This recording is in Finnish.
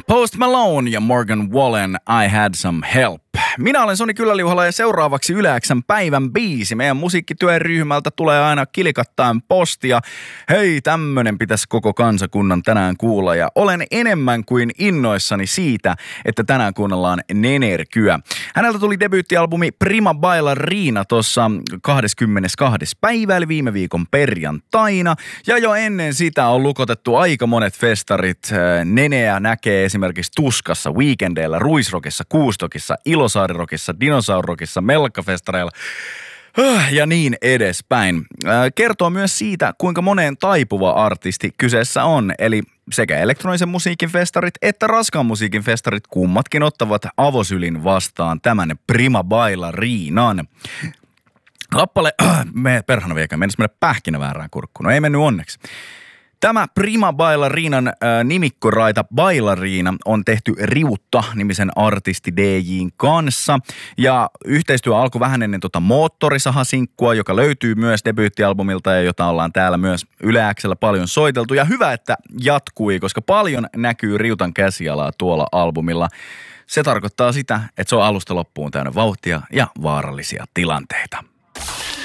Post Malone ja Morgan Wallen, I Had Some Help. Minä olen Soni Kyläliuhala ja seuraavaksi Yle X:n päivän biisi. Meidän musiikkityöryhmältä tulee aina kilikattaen postia. Hei, tämmönen pitäisi koko kansakunnan tänään kuulla. Ja olen enemmän kuin innoissani siitä, että tänään kuunnellaan Nenerkyä. Häneltä tuli debyyttialbumi Prima Ballerina tuossa 22. päivä, eli viime viikon perjantaina. Ja jo ennen sitä on lukotettu aika monet festarit. Neneä näkee esimerkiksi Tuskassa, Weekendeillä, Ruisrockissa, Kuustokissa, Ilosaarirokissa, Dinosaurrokissa, Melkkafestareilla ja niin edespäin. Kertoo myös siitä, kuinka moneen taipuva artisti kyseessä on. Eli sekä elektronisen musiikin festarit että raskaan musiikin festarit kummatkin ottavat avosylin vastaan tämän Prima Ballerinan. Kappale, perhana viekään, mennäisi mennä pähkinä väärään kurkkuun. No ei mennyt onneksi. Tämä Prima Ballerinan nimikkoraita Ballerina on tehty Riutta-nimisen artisti DJ:n kanssa. Ja yhteistyö alkoi vähän ennen Moottorisaha-sinkkua, joka löytyy myös debyyttialbumilta ja jota ollaan täällä myös Yle X:llä paljon soiteltu. Ja hyvä, että jatkui, koska paljon näkyy Riutan käsialaa tuolla albumilla. Se tarkoittaa sitä, että se on alusta loppuun täynnä vauhtia ja vaarallisia tilanteita.